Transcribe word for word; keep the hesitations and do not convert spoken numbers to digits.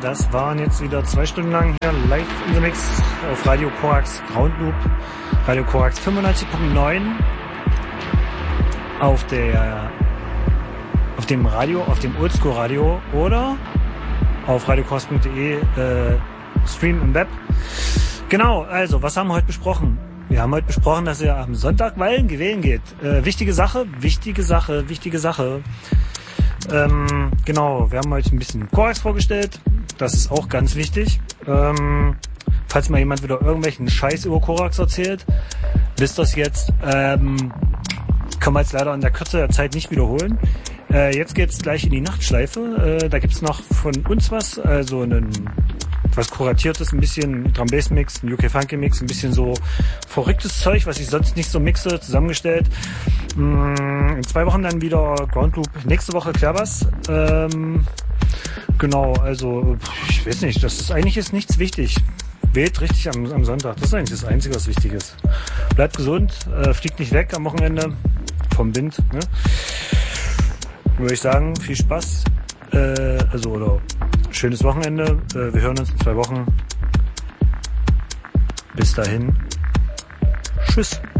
das waren jetzt wieder zwei Stunden lang hier live in the Mix auf Radio Korax Ground Loop, Radio Korax fünfundneunzig Komma neun auf der, auf dem Radio, auf dem Oldschool Radio oder auf radiokorax punkt de äh, Stream im Web. Genau, also, was haben wir heute besprochen? Wir haben heute besprochen, dass ihr am Sonntag Weilen gewählen geht. Äh, wichtige Sache, wichtige Sache, wichtige Sache. Ähm, genau, wir haben heute ein bisschen Korax vorgestellt. Das ist auch ganz wichtig. Ähm, falls mal jemand wieder irgendwelchen Scheiß über Korax erzählt, wisst ihr es jetzt. Ähm, kann man jetzt leider in der Kürze der Zeit nicht wiederholen. Äh, jetzt geht's gleich in die Nachtschleife. Äh, da gibt's noch von uns was, also einen was kuratiertes, ein bisschen Drum Bass Mix, ein U K Funky Mix, ein bisschen so verrücktes Zeug, was ich sonst nicht so mixe, zusammengestellt. In zwei Wochen dann wieder Ground Loop, nächste Woche Querbass. Ähm, genau, also ich weiß nicht, das ist eigentlich ist nichts wichtig. Wählt richtig am, am Sonntag, das ist eigentlich das Einzige, was wichtig ist. Bleibt gesund, äh, fliegt nicht weg am Wochenende vom Wind. Ne? Würde ich sagen, viel Spaß, äh, also oder schönes Wochenende. Äh, wir hören uns in zwei Wochen. Bis dahin. Tschüss.